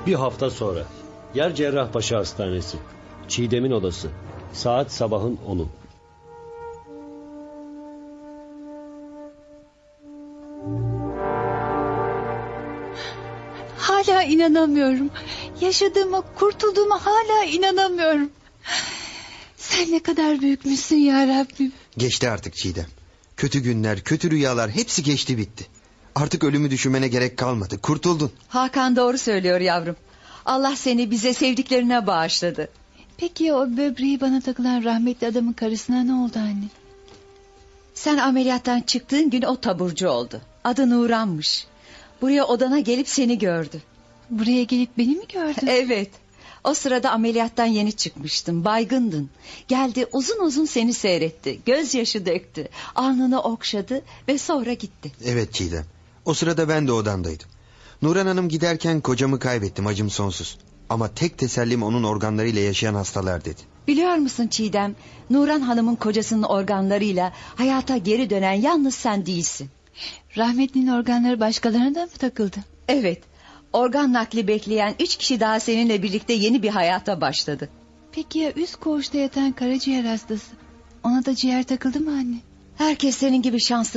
Bir hafta sonra. Yer Cerrahpaşa Hastanesi. Çiğdem'in odası. Saat sabahın 10'u. Hala inanamıyorum. Yaşadığıma, kurtulduğuma hala inanamıyorum. Sen ne kadar büyükmüşsün ya Rabbim. Geçti artık Çiğdem. Kötü günler, kötü rüyalar hepsi geçti bitti. Artık ölümü düşünmene gerek kalmadı. Kurtuldun. Hakan doğru söylüyor yavrum. Allah seni bize sevdiklerine bağışladı. Peki ya o böbreği bana takılan rahmetli adamın karısına ne oldu anne? Sen ameliyattan çıktığın gün o taburcu oldu. Adı Nuran'mış. Buraya odana gelip seni gördü. Buraya gelip beni mi gördün? Evet. O sırada ameliyattan yeni çıkmıştın. Baygındın. Geldi uzun uzun seni seyretti. Gözyaşı döktü. Alnını okşadı ve sonra gitti. Evet Çiğdem. O sırada ben de odamdaydım. Nurhan Hanım giderken kocamı kaybettim, acım sonsuz. Ama tek tesellim onun organlarıyla yaşayan hastalar dedi. Biliyor musun Çiğdem? Nuran Hanım'ın kocasının organlarıyla hayata geri dönen yalnız sen değilsin. Rahmetlinin organları başkalarına da mı takıldı? Evet. Organ nakli bekleyen 3 kişi daha seninle birlikte yeni bir hayata başladı. Peki ya üst koğuşta yatan karaciğer hastası? Ona da ciğer takıldı mı anne? Herkes senin gibi şanslı